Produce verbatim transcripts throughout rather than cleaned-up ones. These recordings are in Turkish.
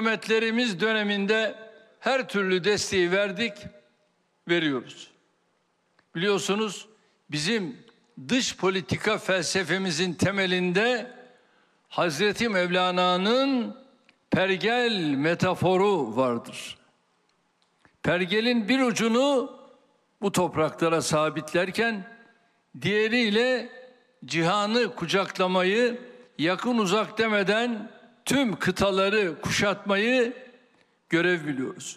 hükümetlerimiz döneminde her türlü desteği verdik, veriyoruz. Biliyorsunuz bizim dış politika felsefemizin temelinde Hazreti Mevlana'nın pergel metaforu vardır. Pergelin bir ucunu bu topraklara sabitlerken diğeriyle cihanı kucaklamayı, yakın uzak demeden tüm kıtaları kuşatmayı görev biliyoruz.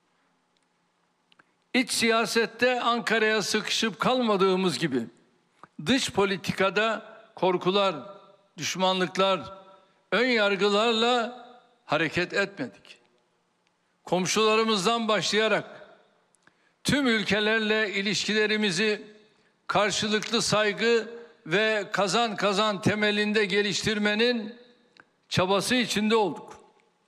İç siyasette Ankara'ya sıkışıp kalmadığımız gibi dış politikada korkular, düşmanlıklar, ön yargılarla hareket etmedik. Komşularımızdan başlayarak tüm ülkelerle ilişkilerimizi karşılıklı saygı ve kazan kazan temelinde geliştirmenin çabası içinde olduk.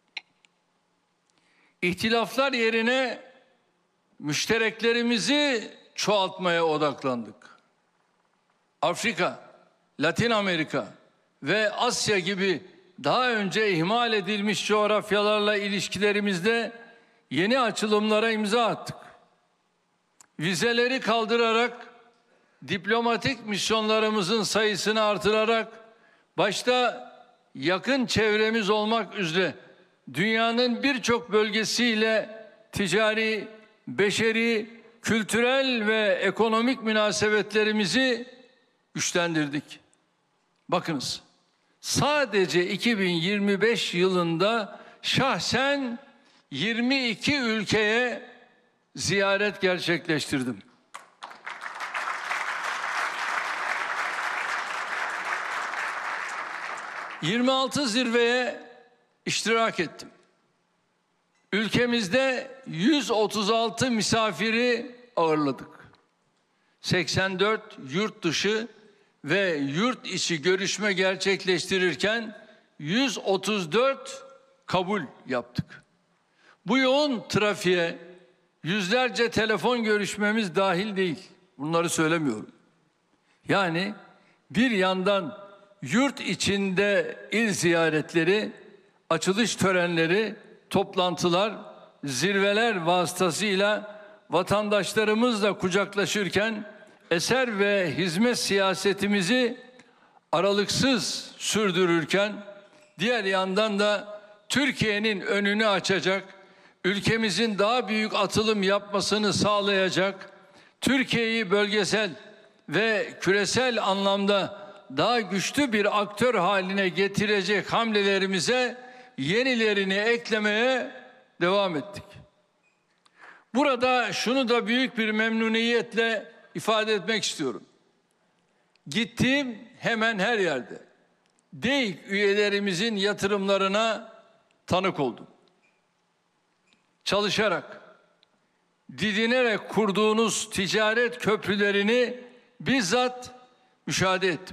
İhtilaflar yerine müştereklerimizi çoğaltmaya odaklandık. Afrika, Latin Amerika ve Asya gibi daha önce ihmal edilmiş coğrafyalarla ilişkilerimizde yeni açılımlara imza attık. Vizeleri kaldırarak, diplomatik misyonlarımızın sayısını artırarak, başta yakın çevremiz olmak üzere dünyanın birçok bölgesiyle ticari, beşeri, kültürel ve ekonomik münasebetlerimizi güçlendirdik. Bakınız, sadece iki bin yirmi beş yılında şahsen yirmi iki ülkeye ziyaret gerçekleştirdim. yirmi altı zirveye iştirak ettim. Ülkemizde yüz otuz altı misafiri ağırladık. seksen dört yurt dışı ve yurt içi görüşme gerçekleştirirken yüz otuz dört kabul yaptık. Bu yoğun trafiğe yüzlerce telefon görüşmemiz dahil değil. Bunları söylemiyorum. Yani bir yandan yurt içinde il ziyaretleri, açılış törenleri, toplantılar, zirveler vasıtasıyla vatandaşlarımızla kucaklaşırken eser ve hizmet siyasetimizi aralıksız sürdürürken diğer yandan da Türkiye'nin önünü açacak, ülkemizin daha büyük atılım yapmasını sağlayacak, Türkiye'yi bölgesel ve küresel anlamda daha güçlü bir aktör haline getirecek hamlelerimize yenilerini eklemeye devam ettik. Burada şunu da büyük bir memnuniyetle ifade etmek istiyorum. Gittiğim hemen her yerde DEİK üyelerimizin yatırımlarına tanık oldum. Çalışarak, didinerek kurduğunuz ticaret köprülerini bizzat müşahede ettim.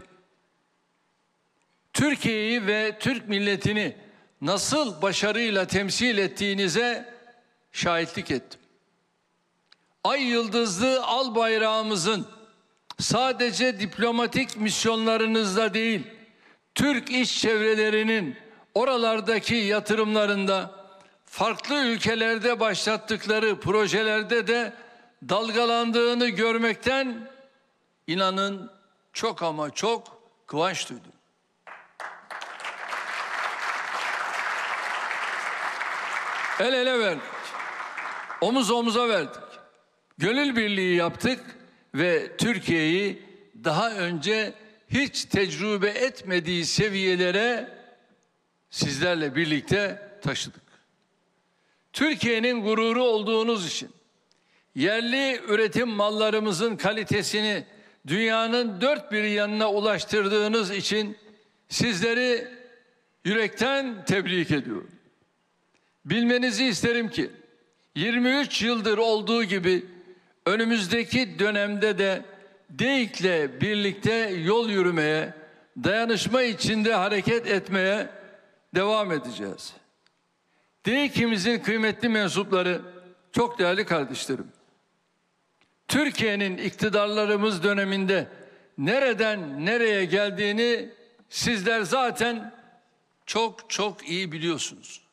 Türkiye'yi ve Türk milletini nasıl başarıyla temsil ettiğinize şahitlik ettim. Ay yıldızlı al bayrağımızın sadece diplomatik misyonlarınızda değil, Türk iş çevrelerinin oralardaki yatırımlarında, farklı ülkelerde başlattıkları projelerde de dalgalandığını görmekten inanın çok ama çok kıvanç duydum. El ele verdik, omuz omuza verdik, gönül birliği yaptık ve Türkiye'yi daha önce hiç tecrübe etmediği seviyelere sizlerle birlikte taşıdık. Türkiye'nin gururu olduğunuz için, yerli üretim mallarımızın kalitesini dünyanın dört bir yanına ulaştırdığınız için sizleri yürekten tebrik ediyorum. Bilmenizi isterim ki yirmi üç yıldır olduğu gibi önümüzdeki dönemde de DEİK'le birlikte yol yürümeye, dayanışma içinde hareket etmeye devam edeceğiz. DEİK'imizin kıymetli mensupları, çok değerli kardeşlerim, Türkiye'nin iktidarlarımız döneminde nereden nereye geldiğini sizler zaten çok çok iyi biliyorsunuz.